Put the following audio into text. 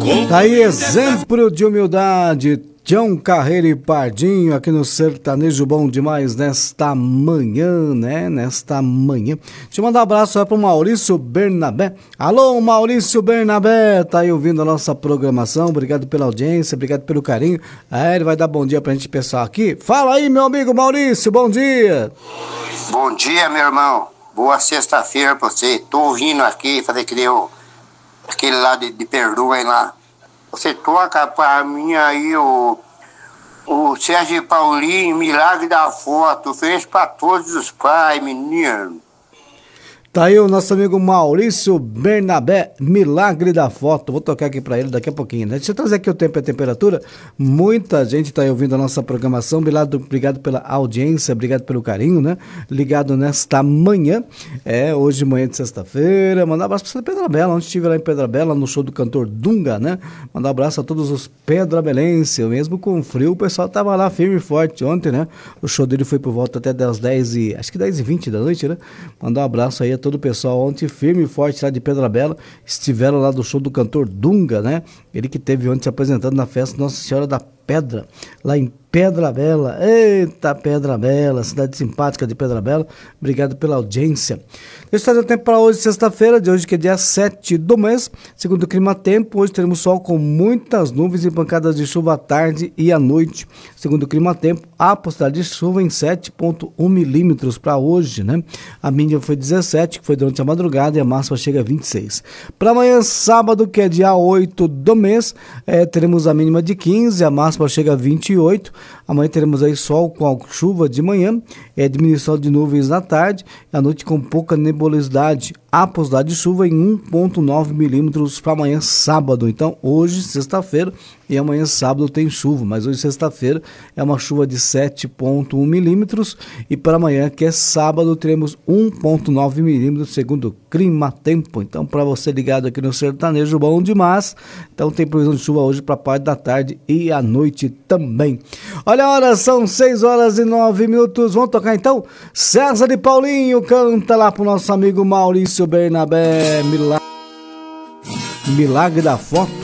Tá aí exemplo de humildade, Tião Carreiro e Pardinho aqui no Sertanejo Bom Demais nesta manhã, né? Nesta manhã. Deixa eu mandar um abraço para o Maurício Bernabé. Alô, Maurício Bernabé, tá aí ouvindo a nossa programação. Obrigado pela audiência, obrigado pelo carinho. Ele vai dar bom dia pra gente, pessoal, aqui. Fala aí, meu amigo Maurício, bom dia. Bom dia, meu irmão. Boa sexta-feira pra você. Tô ouvindo aqui, fazer que deu aquele lá de Perdoa aí lá. Você toca pra mim aí o Sérgio Paulinho, Milagre da Foto, fez pra todos os pais, menino. Tá aí o nosso amigo Maurício Bernabé, Milagre da Foto. Vou tocar aqui pra ele daqui a pouquinho, né? Deixa eu trazer aqui o tempo e a temperatura. Muita gente tá aí ouvindo a nossa programação. Obrigado pela audiência, obrigado pelo carinho, né? Ligado nesta manhã. Hoje manhã de sexta-feira. Mandar um abraço pra você de Pedra Bela. Ontem estive lá em Pedra Bela, no show do cantor Dunga, né? Mandar um abraço a todos os pedrabelenses. Mesmo com frio, o pessoal tava lá firme e forte ontem, né? O show dele foi por volta até das 10h20 da noite, né? Mandar um abraço aí a todo o pessoal ontem, firme e forte lá de Pedra Bela, estiveram lá do show do cantor Dunga, né? Ele que teve ontem se apresentando na festa Nossa Senhora da Pedra, lá em Pedra Bela. Eita, Pedra Bela, cidade simpática de Pedra Bela. Obrigado pela audiência. Deixa eu trazer o tempo para hoje, sexta-feira, de hoje que é dia 7 do mês. Segundo o Clima Tempo, hoje teremos sol com muitas nuvens e pancadas de chuva à tarde e à noite. Segundo o Clima Tempo, a possibilidade de chuva em 7,1 milímetros para hoje, né? A mínima foi 17, que foi durante a madrugada, e a máxima chega a 26. Para amanhã, sábado, que é dia 8 do mês, teremos a mínima de 15, a máxima chega a 28. Amanhã teremos aí sol com chuva de manhã, diminuição de nuvens na tarde, à noite com pouca nebulosidade. A possibilidade de chuva em 1,9 milímetros para amanhã sábado. Então hoje, sexta-feira, e amanhã sábado tem chuva, mas hoje, sexta-feira, é uma chuva de 7,1 milímetros, e para amanhã, que é sábado, teremos 1,9 milímetros, segundo o Clima Tempo. Então, para você ligado aqui no Sertanejo Bom Demais, então tem previsão de chuva hoje para a parte da tarde e à noite também. Olha a hora, são 6h09. Vamos tocar então César de Paulinho, canta lá pro nosso amigo Maurício Bernabé, Milagre da Foto.